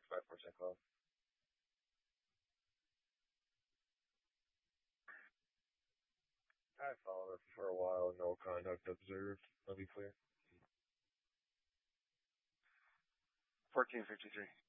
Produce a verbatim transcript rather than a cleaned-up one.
five percent club. I followed her for a while, no conduct observed, I'll be clear. fourteen fifty-three.